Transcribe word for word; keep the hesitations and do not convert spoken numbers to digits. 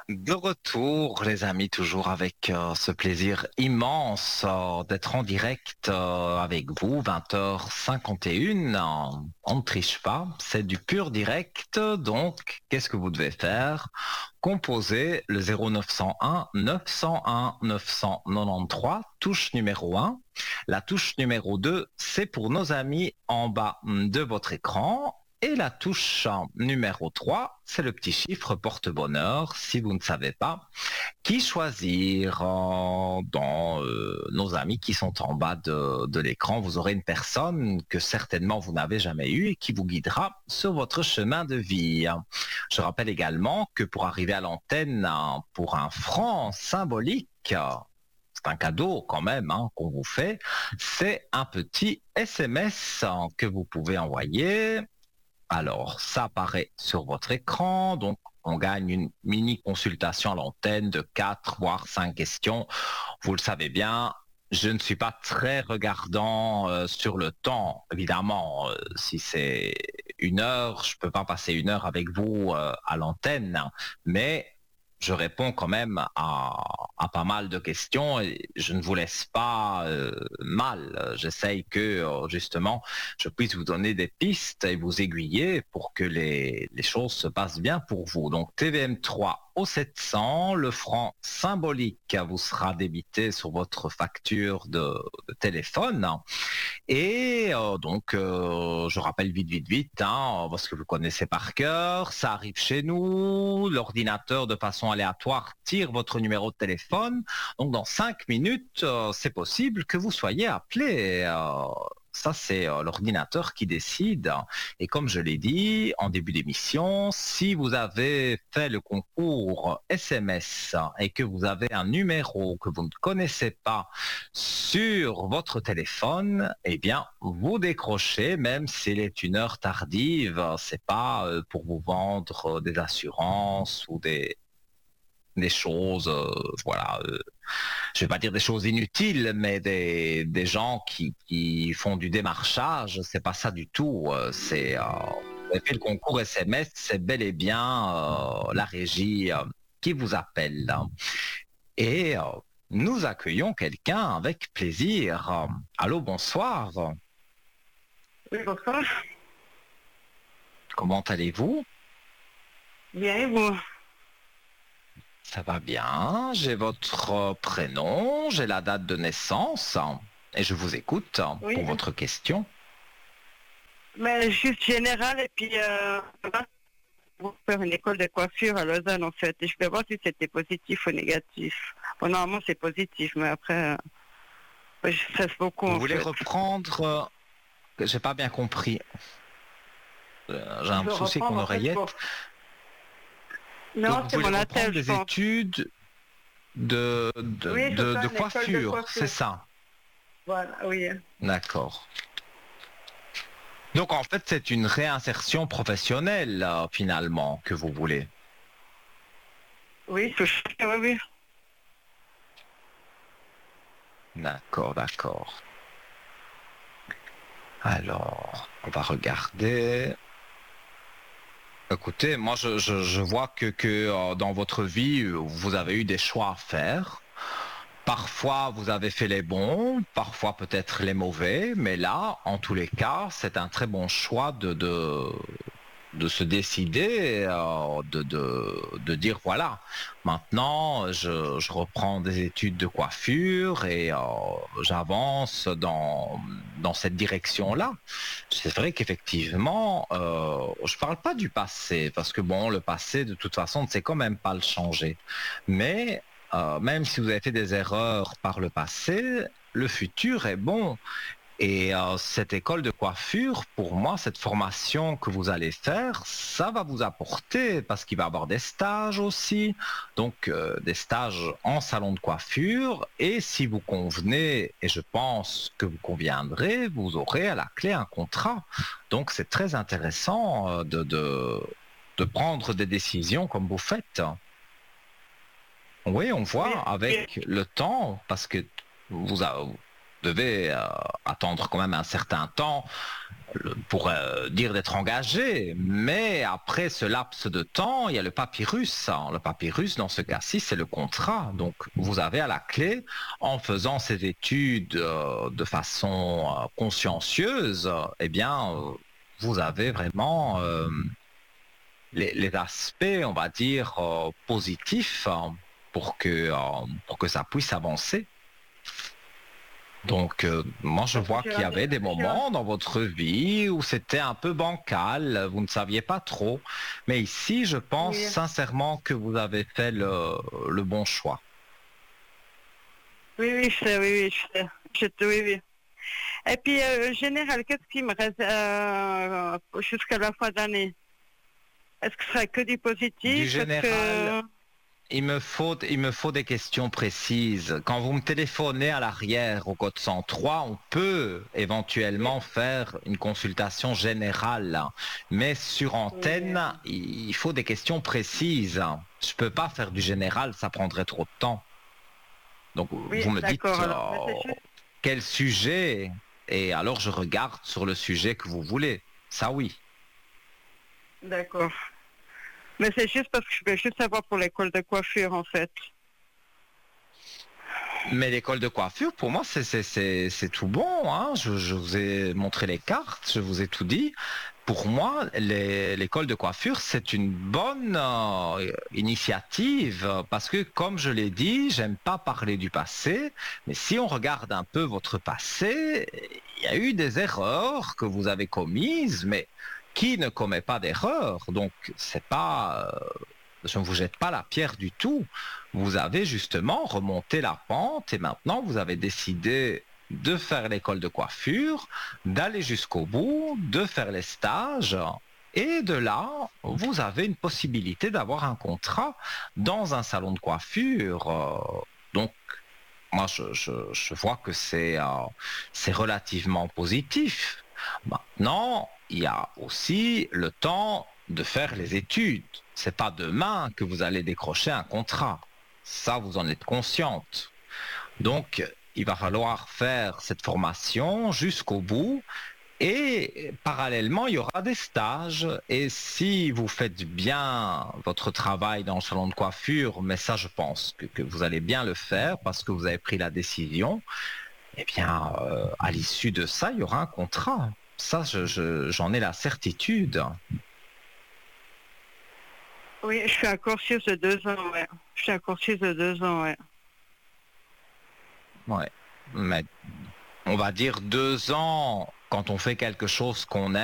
De retour, les amis, toujours avec euh, ce plaisir immense euh, d'être en direct euh, avec vous, vingt heures cinquante et une. Euh, on ne triche pas, c'est du pur direct. Donc, qu'est-ce que vous devez faire? Composez le zéro neuf cent un neuf cent un neuf cent quatre-vingt-treize, touche numéro un. La touche numéro deux, c'est pour nos amis en bas de votre écran. Et la touche numéro trois, c'est le petit chiffre porte-bonheur. Si vous ne savez pas qui choisir euh, dans euh, nos amis qui sont en bas de, de l'écran, vous aurez une personne que certainement vous n'avez jamais eue et qui vous guidera sur votre chemin de vie. Je rappelle également que pour arriver à l'antenne hein, pour un franc symbolique, c'est un cadeau quand même hein, qu'on vous fait, c'est un petit S M S hein, que vous pouvez envoyer. Alors, ça apparaît sur votre écran, donc on gagne une mini consultation à l'antenne de quatre voire cinq questions. Vous le savez bien, je ne suis pas très regardant euh, sur le temps. Évidemment, euh, si c'est une heure, je ne peux pas passer une heure avec vous euh, à l'antenne, hein, mais je réponds quand même à, à pas mal de questions et je ne vous laisse pas euh, mal. J'essaye que euh, justement je puisse vous donner des pistes et vous aiguiller pour que les, les choses se passent bien pour vous. Donc T V M trois au sept cents, le franc symbolique vous sera débité sur votre facture de, de téléphone. Et euh, donc, euh, je rappelle vite, vite, vite, hein, parce que vous connaissez par cœur, ça arrive chez nous, l'ordinateur de façon aléatoire tire votre numéro de téléphone. Donc, dans cinq minutes, euh, c'est possible que vous soyez appelé. Euh, ça, c'est euh, l'ordinateur qui décide. Et comme je l'ai dit en début d'émission, si vous avez fait le concours S M S et que vous avez un numéro que vous ne connaissez pas sur votre téléphone, eh bien, vous décrochez, même s'il est une heure tardive. C'est pas euh, pour vous vendre euh, des assurances ou des des choses, euh, voilà, euh, je vais pas dire des choses inutiles, mais des, des gens qui, qui font du démarchage, c'est pas ça du tout. Euh, c'est, euh, vous avez fait le concours S M S, c'est bel et bien euh, la régie euh, qui vous appelle. Et euh, nous accueillons quelqu'un avec plaisir. Allô, bonsoir. Oui, bonsoir. Comment allez-vous? Bien, et vous? Ça va bien. J'ai votre euh, prénom, j'ai la date de naissance et je vous écoute Oui. pour votre question. Mais juste général, et puis euh, pour faire une école de coiffure à Lausanne, en fait. Et je peux voir si c'était positif ou négatif. Bon, normalement, c'est positif, mais après, euh, je stresse beaucoup, Vous en voulez fait. reprendre euh, J'ai pas bien compris. Euh, j'ai Je un veux souci avec reprendre, mon en fait, oreillette. pour... Donc Non, vous c'est voulez mon reprendre attel, je des pense. études de, de, Oui, c'est de, ça, de une école de coiffure, c'est coiffure. ça? Voilà, oui. D'accord. Donc en fait, c'est une réinsertion professionnelle, là, finalement, que vous voulez. Oui, c'est... oui, oui. D'accord, d'accord. Alors, on va regarder. Écoutez, moi, je, je, je vois que, que euh, dans votre vie, vous avez eu des choix à faire. Parfois, vous avez fait les bons, parfois peut-être les mauvais, mais là, en tous les cas, c'est un très bon choix de, de, de se décider, euh, de, de, de dire voilà, maintenant je, je reprends des études de coiffure et euh, j'avance dans, dans cette direction-là. C'est vrai qu'effectivement, euh, je parle pas du passé, parce que bon, le passé, de toute façon, on ne sait quand même pas le changer. Mais euh, même si vous avez fait des erreurs par le passé, le futur est bon. Et euh, cette école de coiffure, pour moi, cette formation que vous allez faire, ça va vous apporter parce qu'il va y avoir des stages aussi, donc euh, des stages en salon de coiffure. Et si vous convenez, et je pense que vous conviendrez, vous aurez à la clé un contrat. Donc c'est très intéressant euh, de, de, de prendre des décisions comme vous faites. Oui, on Oui, voit avec le temps, parce que vous, a- vous devez euh, attendre quand même un certain temps pour euh, dire d'être engagé, mais après ce laps de temps, il y a le papyrus. Le papyrus, dans ce cas-ci, c'est le contrat. Donc, vous avez à la clé, en faisant ces études euh, de façon euh, consciencieuse, eh bien, euh, vous avez vraiment euh, les, les aspects, on va dire, euh, positifs euh, pour que, euh, pour que ça puisse avancer. Donc, euh, moi, je vois qu'il y avait des moments dans votre vie où c'était un peu bancal, vous ne saviez pas trop. Mais ici, je pense Oui, sincèrement que vous avez fait le, le bon choix. oui, oui, je sais, oui, oui, je sais. Je te- oui, oui. Et puis, euh, général, qu'est-ce qui me reste euh, jusqu'à la fin d'année? Est-ce que ce sera que du Du positif? Est-ce général, que... il me faut, il me faut des questions précises. Quand vous me téléphonez à l'arrière au code cent trois, on peut Oui, éventuellement faire une consultation générale. Mais sur oui, antenne, il faut des questions précises. Je peux pas faire du général, ça prendrait trop de temps. Donc, oui, vous me dites d'accord, euh, alors. Mais c'est juste... quel sujet, et alors je regarde sur le sujet que vous voulez. Ça oui. D'accord. Mais c'est juste parce que je veux juste savoir pour l'école de coiffure, en fait. Mais l'école de coiffure, pour moi, c'est c'est- c'est- c'est tout bon, hein. Je, je vous ai montré les cartes, je vous ai tout dit. Pour moi, les- l'école de coiffure, c'est une bonne euh, initiative euh, parce que, comme je l'ai dit, j'aime pas parler du passé, mais si on regarde un peu votre passé, il y a eu des erreurs que vous avez commises, mais qui ne commet pas d'erreurs? Donc, c'est pas, euh, je ne vous jette pas la pierre du tout. Vous avez justement remonté la pente et maintenant vous avez décidé de faire l'école de coiffure, d'aller jusqu'au bout, de faire les stages. Et de là, vous avez une possibilité d'avoir un contrat dans un salon de coiffure. Euh, Donc, moi, je, je- je vois que c'est euh, c'est relativement positif. Maintenant, il y a aussi le temps de faire les études. C'est pas demain que vous allez décrocher un contrat. Ça, vous en êtes consciente. Donc, il va falloir faire cette formation jusqu'au bout et parallèlement, il y aura des stages. Et si vous faites bien votre travail dans le salon de coiffure, mais ça, je pense que, que vous allez bien le faire parce que vous avez pris la décision, eh bien, euh, à l'issue de ça, il y aura un contrat. Ça, je, je- j'en ai la certitude. Oui, je suis un cursus de deux ans, ouais. Je suis un cursus de deux ans, ouais. Ouais. Mais on va dire deux ans quand on fait quelque chose qu'on aime.